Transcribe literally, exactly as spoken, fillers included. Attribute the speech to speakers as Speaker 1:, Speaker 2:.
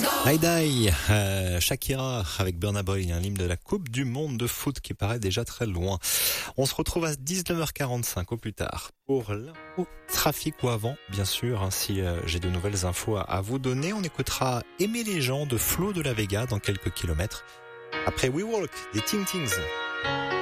Speaker 1: Die Die, euh, Shakira avec Burna Boy, un hymne de la Coupe du Monde de foot qui paraît déjà très loin. On se retrouve à dix-neuf heures quarante-cinq au plus tard pour l'info trafic ou avant, bien sûr, hein, si euh, j'ai de nouvelles infos à, à vous donner. On écoutera Aimer les gens de Flo de la Vega dans quelques kilomètres. Après We Walk des Ting Tings.